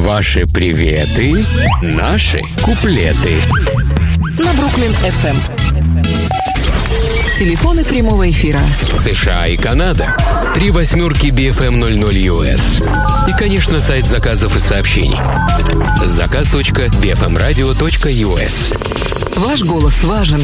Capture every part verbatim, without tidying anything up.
Ваши приветы, наши куплеты. На Бруклин эф эм. Телефоны прямого эфира. США и Канада. Три восьмерки би эф эм ноль ноль ю эс. И, конечно, сайт заказов и сообщений. заказ точка би эф эм радио точка ю эс. Ваш голос важен.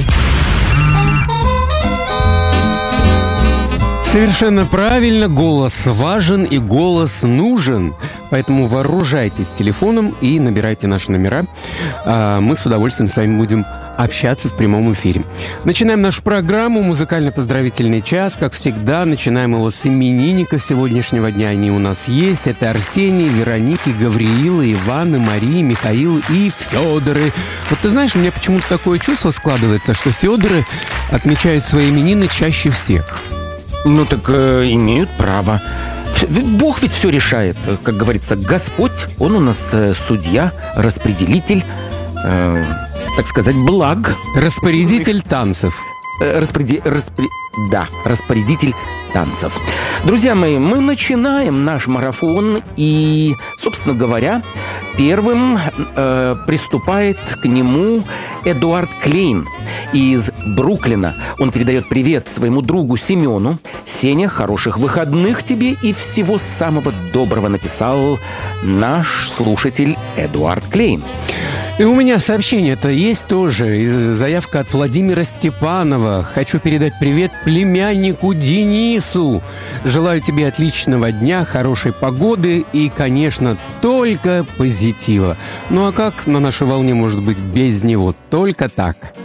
Совершенно правильно, голос важен и голос нужен. Поэтому вооружайтесь телефоном и набирайте наши номера. Мы с удовольствием с вами будем общаться в прямом эфире. Начинаем нашу программу «Музыкально-поздравительный час». Как всегда, начинаем его с именинников сегодняшнего дня. Они у нас есть. Это Арсений, Вероники, Гавриила, Иваны, Марии, Михаил и Федоры. Вот ты знаешь, у меня почему-то такое чувство складывается, что Федоры отмечают свои именины чаще всех. Ну так э, имеют право. Бог ведь все решает. Как говорится, Господь, Он у нас э, судья, распределитель, э, так сказать, благ. Распорядитель танцев. Э, распреди... распре... Да, распорядитель танцев. Друзья мои, мы начинаем наш марафон. И, собственно говоря, первым э, приступает к нему Эдуард Клейн из Бруклина. Он передает привет своему другу Семену. Сеня, хороших выходных тебе и всего самого доброго, написал наш слушатель Эдуард Клейн. И у меня сообщение-то есть тоже. Заявка от Владимира Степанова. Хочу передать привет племяннику Денису. Желаю тебе отличного дня, хорошей погоды и, конечно, только позитива. Ну а как на нашей волне может быть без него? Только так.